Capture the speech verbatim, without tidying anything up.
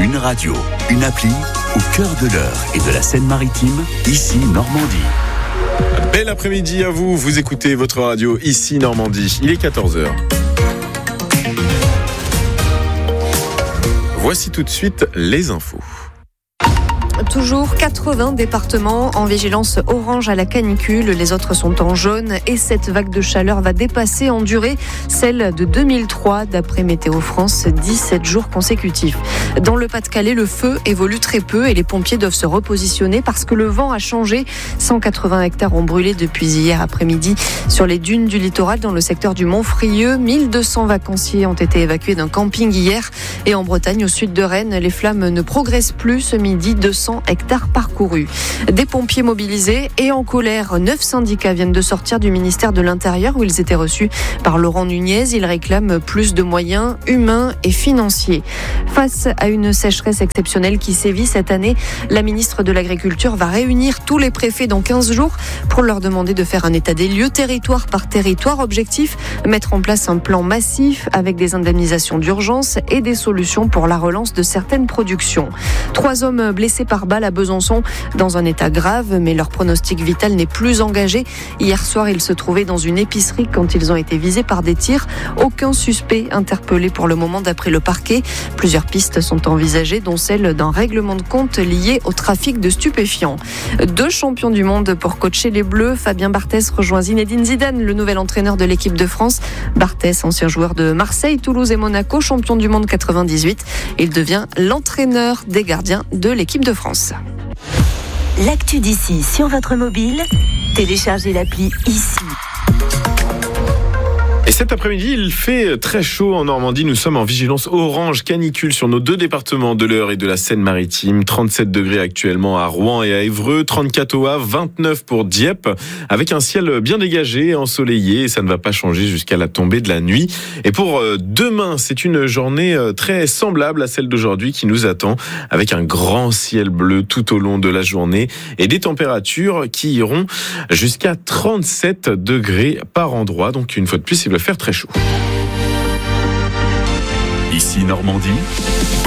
Une radio, une appli, au cœur de l'Eure et de la Seine-Maritime, ici Normandie. Bel après-midi à vous, vous écoutez votre radio ici Normandie, il est quatorze heures. Voici tout de suite les infos. Toujours quatre-vingts départements en vigilance orange à la canicule. Les autres sont en jaune et cette vague de chaleur va dépasser en durée celle de deux mille trois d'après Météo France, dix-sept jours consécutifs. Dans le Pas-de-Calais, le feu évolue très peu et les pompiers doivent se repositionner parce que le vent a changé. cent quatre-vingts hectares ont brûlé depuis hier après-midi sur les dunes du littoral dans le secteur du Mont-Frieux. mille deux cents vacanciers ont été évacués d'un camping hier et en Bretagne, au sud de Rennes, les flammes ne progressent plus ce midi. deux cents hectares parcourus. Des pompiers mobilisés et en colère. Neuf syndicats viennent de sortir du ministère de l'Intérieur où ils étaient reçus par Laurent Nunez. Ils réclament plus de moyens humains et financiers. Face à une sécheresse exceptionnelle qui sévit cette année, la ministre de l'Agriculture va réunir tous les préfets dans quinze jours pour leur demander de faire un état des lieux territoire par territoire. Objectif, mettre en place un plan massif avec des indemnisations d'urgence et des solutions pour la relance de certaines productions. Trois hommes blessés par balle à Besançon dans un état grave, mais leur pronostic vital n'est plus engagé. Hier soir, ils se trouvaient dans une épicerie quand ils ont été visés par des tirs. Aucun suspect interpellé pour le moment d'après le parquet. Plusieurs pistes sont envisagées, dont celle d'un règlement de compte lié au trafic de stupéfiants. Deux champions du monde pour coacher les Bleus. Fabien Barthez rejoint Zinedine Zidane, le nouvel entraîneur de l'équipe de France. Barthez, ancien joueur de Marseille, Toulouse et Monaco, champion du monde quatre-vingt-dix-huit. Il devient l'entraîneur des gardiens de l'équipe de France. L'actu d'ici sur votre mobile, téléchargez l'appli ici. Et cet après-midi, il fait très chaud en Normandie. Nous sommes en vigilance orange canicule sur nos deux départements de l'Eure et de la Seine-Maritime. trente-sept degrés actuellement à Rouen et à Évreux, trente-quatre au Havre, vingt-neuf pour Dieppe, avec un ciel bien dégagé, ensoleillé. Et ça ne va pas changer jusqu'à la tombée de la nuit. Et pour demain, c'est une journée très semblable à celle d'aujourd'hui qui nous attend, avec un grand ciel bleu tout au long de la journée et des températures qui iront jusqu'à trente-sept degrés par endroit. Donc une fois de plus, il va faire très chaud. Ici Normandie.